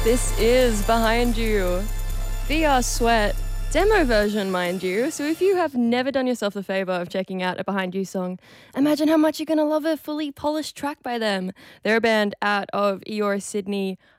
This is Behind You, VR Sweat, demo version, mind you. So if you have never done yourself the favor of checking out a Behind You song, imagine how much you're going to love a fully polished track by them. They're a band out of Eeyore, Sydney.